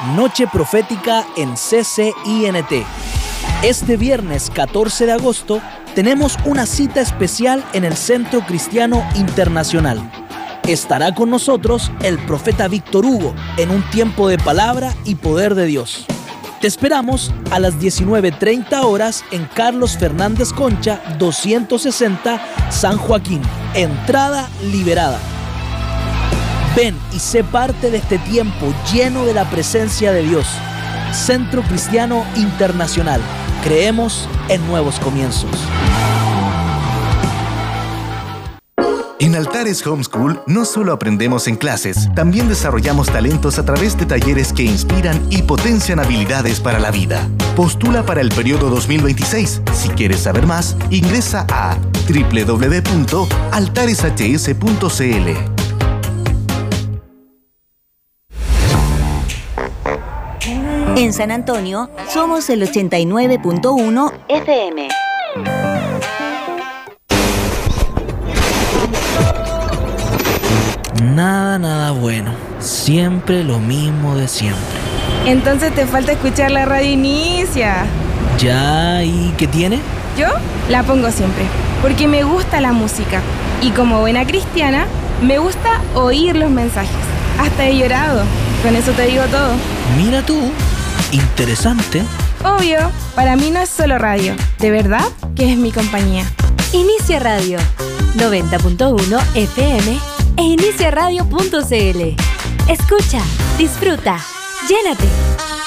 Noche Profética en CCINT. Este viernes 14 de agosto tenemos una cita especial en el Centro Cristiano Internacional. Estará con nosotros el profeta Víctor Hugo en un tiempo de palabra y poder de Dios. Te esperamos a las 19:30 horas en Carlos Fernández Concha, 260, San Joaquín. Entrada liberada. Ven y sé parte de este tiempo lleno de la presencia de Dios. Centro Cristiano Internacional. Creemos en nuevos comienzos. En Altares Homeschool no solo aprendemos en clases, también desarrollamos talentos a través de talleres que inspiran y potencian habilidades para la vida. Postula para el periodo 2026. Si quieres saber más, ingresa a www.altareshs.cl. En San Antonio somos el 89.1 FM. Nada bueno. Siempre lo mismo de siempre. Entonces te falta escuchar la radio Inicia. Ya, ¿y qué tiene? Yo la pongo siempre, porque me gusta la música. Y como buena cristiana, me gusta oír los mensajes. Hasta he llorado. Con eso te digo todo. Mira tú, interesante. Obvio, para mí no es solo radio. De verdad que es mi compañía. Inicia Radio, 90.1 FM e iniciaradio.cl. Escucha, disfruta, llénate.